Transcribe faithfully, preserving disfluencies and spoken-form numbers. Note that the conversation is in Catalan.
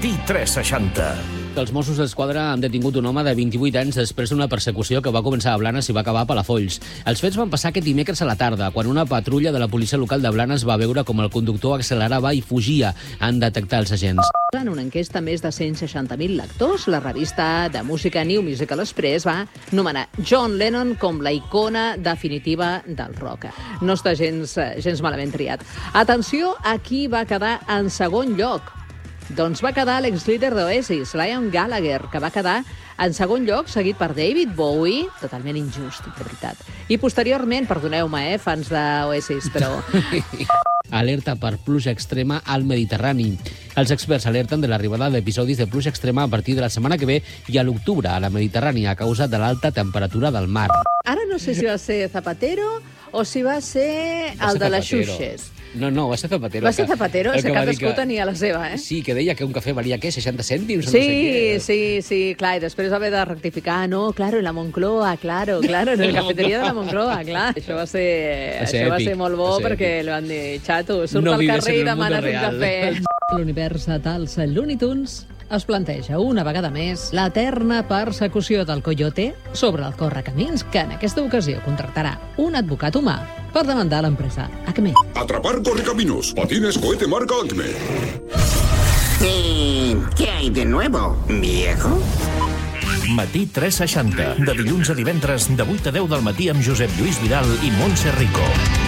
Matí tres seixanta. Els Mossos d'Esquadra han detingut un home de vint-i-vuit anys després d'una persecució que va començar a Blanes i va acabar a Palafolls. Els fets van passar aquest dimecres a la tarda, quan una patrulla de la policia local de Blanes va veure com el conductor accelerava i fugia. Han detectat els agents. En una enquesta a més de cent seixanta mil lectors, la revista de música New Musical Express va nomenar John Lennon com la icona definitiva del rock. No està gens, gens malament triat. Atenció a qui va quedar en segon lloc. Doncs va quedar l'ex-líder d'Oasis, Liam Gallagher, que va quedar en segon lloc, seguit per David Bowie, totalment injust, de veritat. I posteriorment, perdoneu-me, eh, fans d'Oasis, però... Alerta per pluja extrema al Mediterrani. Els experts alerten de l'arribada d'episodis de pluja extrema a partir de la setmana que ve i a l'octubre a la Mediterrània a causa de l'alta temperatura del mar. Ara no sé si va ser Zapatero o si va ser el de les Xuxes. No, no, va ser Zapatero. Va ser Zapatero, és que cadascú que... tenia la seva, eh? Sí, que deia que un cafè valia, què, seixanta cèntims? Sí, no sé què. sí, sí, clar, i després va haver de rectificar, no, claro, en la Moncloa, claro, claro, en la cafeteria de la Moncloa, clar. Això va ser, va ser això va èpic, ser molt bo va ser perquè èpic. li van dir, xato, surt No al vives carrer en i el demana't mundo un real. cafè. L'univers dels Looney Tunes es planteja una vegada més l'eterna persecució del Coyote sobre el correcamins, que en aquesta ocasió contractarà un advocat humà per demandar l'empresa Acme. Atrapar correcaminos. Patines cohete marca Acme. ¿Y qué hay de nuevo, viejo? Matí tres seixanta. De dilluns a divendres, de vuit a deu del matí amb Josep Lluís Vidal i Montse Rico.